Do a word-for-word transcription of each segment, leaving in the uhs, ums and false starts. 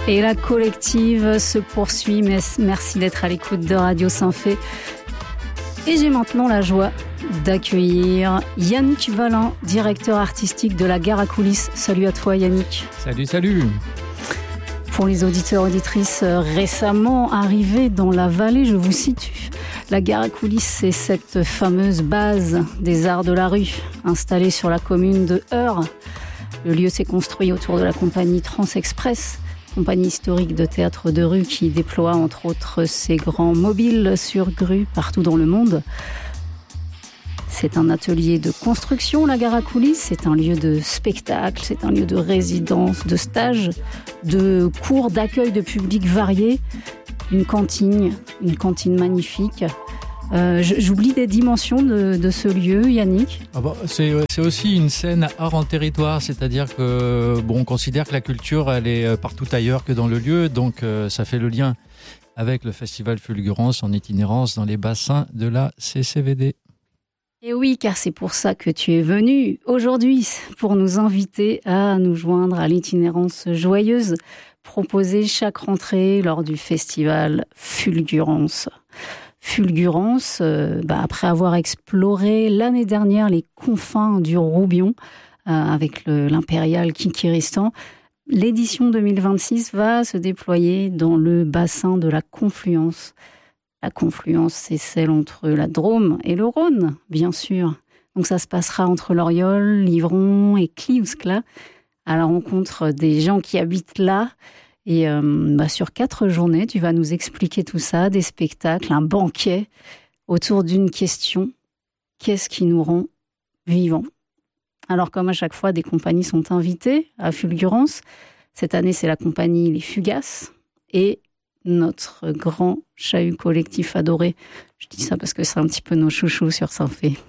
Et la collective se poursuit. Merci d'être à l'écoute de Radio Saint-Fé. Et j'ai maintenant la joie d'accueillir Yannick Valin, directeur artistique de la Gare à Coulisses. Salut à toi Yannick. Salut, salut. Pour les auditeurs et auditrices récemment arrivés dans la vallée, je vous situe. La Gare à Coulisses, c'est cette fameuse base des arts de la rue, installée sur la commune de Heure. Le lieu s'est construit autour de la compagnie Transexpress, compagnie historique de théâtre de rue qui déploie entre autres ses grands mobiles sur grue partout dans le monde. C'est un atelier de construction, la Gare à Coulisses. C'est un lieu de spectacle, c'est un lieu de résidence, de stage, de cours d'accueil de public variés. Une cantine, une cantine magnifique. Euh, j'oublie des dimensions de, de ce lieu, Yannick. Ah bah, c'est, c'est aussi une scène art en territoire, c'est-à-dire que bon, on considère que la culture elle est partout ailleurs que dans le lieu, donc euh, ça fait le lien avec le festival Fulgurance en itinérance dans les bassins de la C C V D. Et oui, car c'est pour ça que tu es venu aujourd'hui, pour nous inviter à nous joindre à l'itinérance joyeuse proposée chaque rentrée lors du festival Fulgurance. Fulgurance, euh, bah, après avoir exploré l'année dernière les confins du Roubion euh, avec le, l'impérial Kikiristan, l'édition deux mille vingt-six va se déployer dans le bassin de la Confluence. La Confluence, c'est celle entre la Drôme et le Rhône, bien sûr. Donc ça se passera entre Loriol, Livron et Cliouscla, à la rencontre des gens qui habitent là. Et euh, bah, sur quatre journées, tu vas nous expliquer tout ça, des spectacles, un banquet autour d'une question. Qu'est-ce qui nous rend vivants ? Alors comme à chaque fois, des compagnies sont invitées à Fulgurance. Cette année, c'est la compagnie Les Fugaces et notre grand chahut collectif adoré. Je dis ça parce que c'est un petit peu nos chouchous sur Saint-Fé.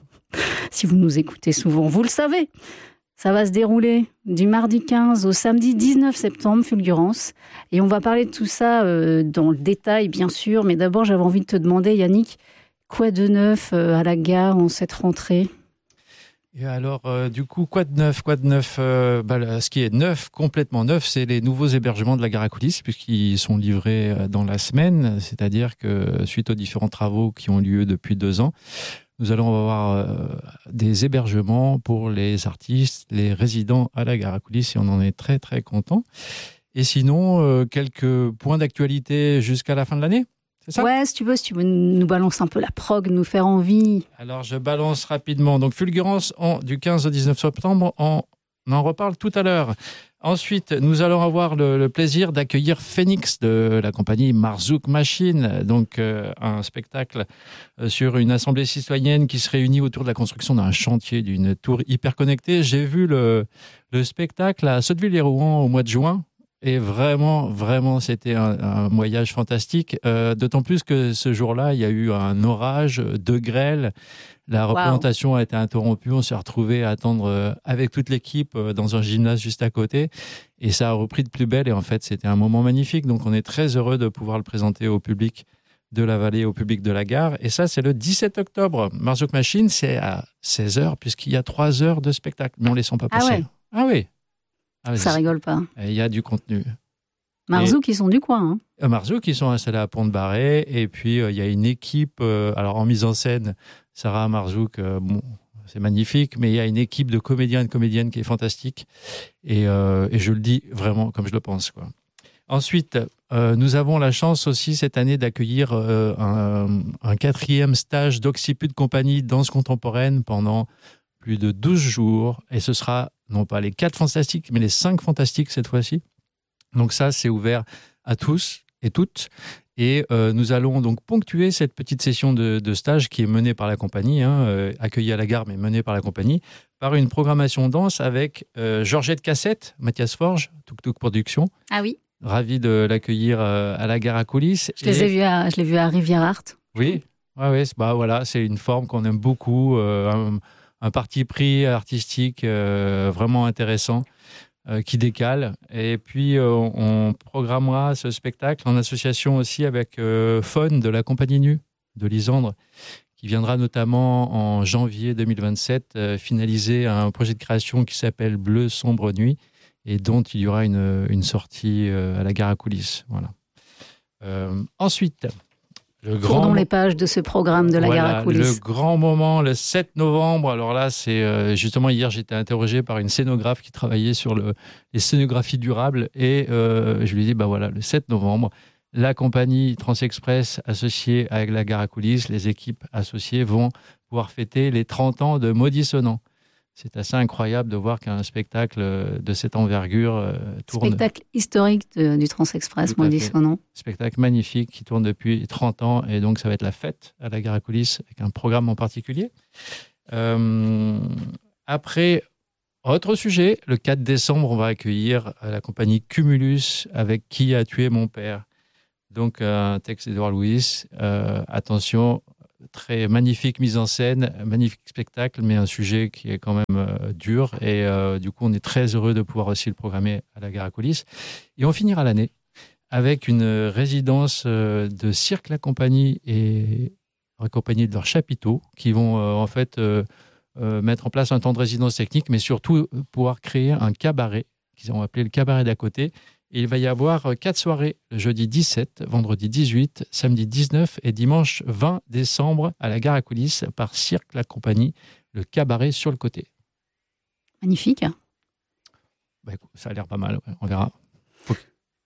Si vous nous écoutez souvent, vous le savez. Ça va se dérouler du mardi quinze au samedi dix-neuf septembre, Fulgurance. Et on va parler de tout ça euh, dans le détail, bien sûr. Mais d'abord, j'avais envie de te demander, Yannick, quoi de neuf euh, à la gare en cette rentrée ? Et alors, euh, du coup, quoi de neuf, quoi de neuf euh, bah, ce qui est neuf, complètement neuf, c'est les nouveaux hébergements de la Gare à Coulisses, puisqu'ils sont livrés dans la semaine. C'est-à-dire que, suite aux différents travaux qui ont lieu depuis deux ans, nous allons avoir euh, des hébergements pour les artistes, les résidents à la Gare à Coulisses, et on en est très, très contents. Et sinon, euh, quelques points d'actualité jusqu'à la fin de l'année ? C'est ça ? Ouais, si tu veux, si tu veux nous balancer un peu la prog, nous faire envie. Alors, je balance rapidement. Donc, Fulgurance en, du quinze au dix-neuf septembre, on, on en reparle tout à l'heure. Ensuite, nous allons avoir le, le plaisir d'accueillir Phoenix de la compagnie Marzouk Machine, donc euh, un spectacle euh, sur une assemblée citoyenne qui se réunit autour de la construction d'un chantier, d'une tour hyper connectée. J'ai vu le, le spectacle à Sotteville-lès-Rouen au mois de juin. Et vraiment, vraiment, c'était un, un voyage fantastique. Euh, d'autant plus que ce jour-là, il y a eu un orage, de grêle. La représentation wow. a été interrompue. On s'est retrouvés à attendre avec toute l'équipe dans un gymnase juste à côté. Et ça a repris de plus belle. Et en fait, c'était un moment magnifique. Donc, on est très heureux de pouvoir le présenter au public de la vallée, au public de la gare. Et ça, c'est le dix-sept octobre. Marzouk Machine, c'est à seize heures, puisqu'il y a trois heures de spectacle. Mais on ne les sent pas passer. Ah ouais. Ah oui. Ah, ça rigole pas. Il y a du contenu. Marzouk, ils sont du coin. Hein. Marzouk, ils sont installés à Pont-de-Barret. Et puis, euh, il y a une équipe, euh, alors en mise en scène, Sarah Marzouk, euh, bon, c'est magnifique, mais il y a une équipe de comédiens et de comédiennes qui est fantastique. Et, euh, et je le dis vraiment comme je le pense, quoi. Ensuite, euh, nous avons la chance aussi cette année d'accueillir euh, un, un quatrième stage d'Occiput Compagnie danse contemporaine pendant plus de douze jours. Et ce sera non pas les quatre fantastiques, mais les cinq fantastiques cette fois-ci. Donc ça, c'est ouvert à tous et toutes. Et euh, nous allons donc ponctuer cette petite session de, de stage qui est menée par la compagnie, hein, euh, accueillie à la gare, mais menée par la compagnie, par une programmation danse avec euh, Georgette Cassette, Mathias Forge, Tuk Tuk Productions. Ah oui. Ravi de l'accueillir euh, à la Gare à Coulisses. Je les ai vus à, je l'ai vu à Rivière-Art. Oui, ouais, ouais, bah voilà, c'est une forme qu'on aime beaucoup, euh, un, un parti pris artistique euh, vraiment intéressant. Euh, qui décale. Et puis, euh, on programmera ce spectacle en association aussi avec euh, Faune de la Compagnie Nue de Lisandre, qui viendra notamment en janvier deux mille vingt-sept euh, finaliser un projet de création qui s'appelle Bleu Sombre Nuit et dont il y aura une, une sortie à la gare à coulisses. Voilà. Euh, ensuite, le grand... Tournons les pages de ce programme de la voilà, gare à coulisses. Le grand moment, le sept novembre. Alors là, c'est euh, justement hier, j'ai été interrogé par une scénographe qui travaillait sur le, les scénographies durables et euh, je lui ai dit, bah voilà, le sept novembre, la compagnie Transexpress associée avec la gare à coulisses, les équipes associées vont pouvoir fêter les trente ans de Maudit Sonnant. C'est assez incroyable de voir qu'un spectacle de cette envergure euh, tourne. Spectacle historique de, du Transexpress, Maudit Sonnant. Spectacle magnifique qui tourne depuis trente ans et donc ça va être la fête à la gare à coulisses avec un programme en particulier. Euh, après, autre sujet, le quatre décembre, on va accueillir la compagnie Cumulus avec Qui a tué mon père. Donc un texte d'Édouard Louis. Euh, attention, très magnifique mise en scène, magnifique spectacle, mais un sujet qui est quand même euh, dur. Et euh, du coup, on est très heureux de pouvoir aussi le programmer à la gare à coulisses. Et on finira l'année avec une résidence euh, de Cirque La Compagnie et accompagnée de leurs chapiteaux qui vont euh, en fait euh, euh, mettre en place un temps de résidence technique, mais surtout pouvoir créer un cabaret qu'ils ont appelé le cabaret d'à côté. Et il va y avoir quatre soirées, le jeudi dix-sept, vendredi dix-huit, samedi dix-neuf et dimanche vingt décembre à la gare à coulisses par Cirque La Compagnie, le cabaret sur le côté. Magnifique. Bah, ça a l'air pas mal, ouais, on verra. Okay.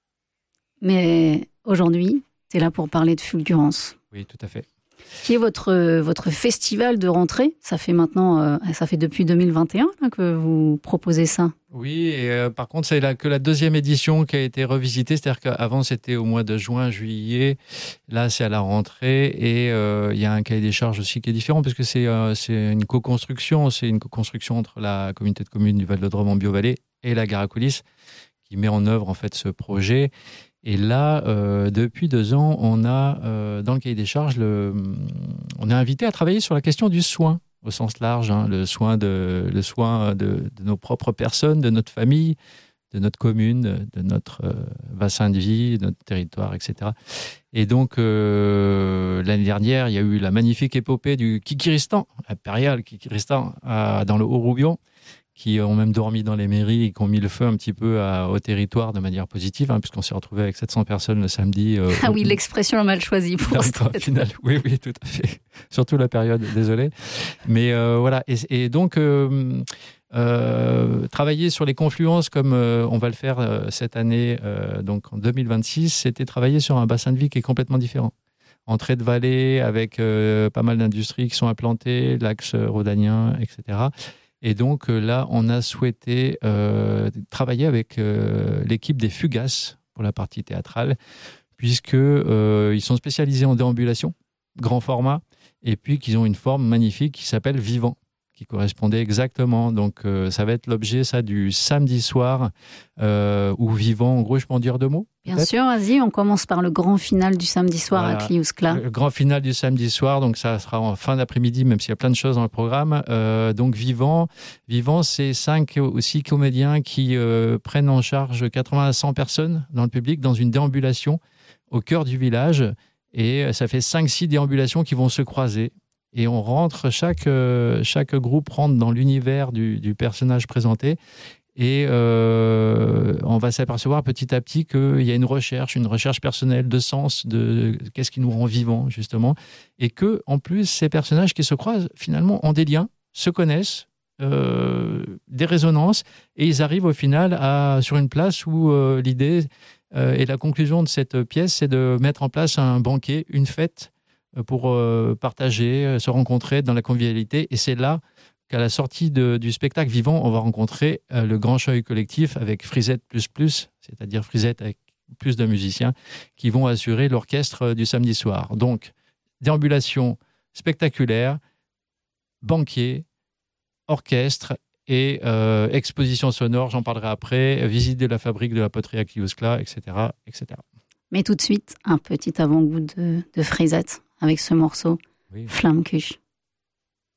Mais aujourd'hui, tu es là pour parler de Fulgurance. Oui, tout à fait. Qui est votre, votre festival de rentrée. Ça fait maintenant, euh, ça fait depuis deux mille vingt et un là, que vous proposez ça. Oui, et euh, par contre, c'est la, que la deuxième édition qui a été revisitée. C'est-à-dire qu'avant, c'était au mois de juin, juillet. Là, c'est à la rentrée. Et il euh, y a un cahier des charges aussi qui est différent parce que c'est, euh, c'est une co-construction. C'est une co-construction entre la communauté de communes du Val-de-Drôme en Bio-Vallée et la gare à coulisses qui met en œuvre en fait ce projet. Et là, euh, depuis deux ans, on a, euh, dans le cahier des charges, le, on est invité à travailler sur la question du soin, au sens large, hein, le soin, de, le soin de, de nos propres personnes, de notre famille, de notre commune, de notre euh, bassin de vie, de notre territoire, et cetera. Et donc, euh, l'année dernière, il y a eu la magnifique épopée du Kikiristan, impérial Kikiristan, à, dans le Haut-Roubion, qui ont même dormi dans les mairies et qui ont mis le feu un petit peu à, au territoire de manière positive, hein, puisqu'on s'est retrouvé avec sept cents personnes le samedi. Euh, ah oui, l'expression mal choisie pour ça. Oui, oui, tout à fait. Surtout la période, désolé. Mais euh, voilà, et, et donc, euh, euh, travailler sur les confluences comme euh, on va le faire euh, cette année, euh, donc en deux mille vingt-six, c'était travailler sur un bassin de vie qui est complètement différent. Entrée de vallée avec euh, pas mal d'industries qui sont implantées, l'axe rhodanien, et cetera. Et donc là, on a souhaité euh, travailler avec euh, l'équipe des Fugaces pour la partie théâtrale, puisque euh, ils sont spécialisés en déambulation, grand format, et puis qu'ils ont une forme magnifique qui s'appelle Vivant, qui correspondait exactement. Donc euh, ça va être l'objet ça du samedi soir euh, ou Vivant. En gros, je peux en dire deux mots. Bien sûr, vas-y, on commence par le grand final du samedi soir voilà, à Cliouskla. Le grand final du samedi soir, donc ça sera en fin d'après-midi, même s'il y a plein de choses dans le programme. Euh, donc Vivant, Vivant, c'est cinq ou six comédiens qui euh, prennent en charge quatre-vingts à cent personnes dans le public dans une déambulation au cœur du village. Et ça fait cinq six déambulations qui vont se croiser. Et on rentre, chaque, euh, chaque groupe rentre dans l'univers du, du personnage présenté. Et euh, on va s'apercevoir petit à petit qu'il y a une recherche, une recherche personnelle de sens, de qu'est-ce qui nous rend vivants, justement. Et que, en plus, ces personnages qui se croisent, finalement, ont des liens, se connaissent, euh, des résonances, et ils arrivent au final à, sur une place où euh, l'idée euh, et la conclusion de cette pièce, c'est de mettre en place un banquet, une fête, pour euh, partager, euh, se rencontrer dans la convivialité. Et c'est là qu'à la sortie de, du spectacle Vivant, on va rencontrer euh, le Grand Chahut Collectif avec Frisette plus plus, c'est-à-dire Frisette avec plus de musiciens qui vont assurer l'orchestre du samedi soir. Donc, déambulation spectaculaire, banquet, orchestre et euh, exposition sonore, j'en parlerai après, visite de la fabrique de la poterie à Cliouskla, et cetera, et cetera. Mais tout de suite, un petit avant-goût de, de Frisette avec ce morceau, oui. Flamme Cuche.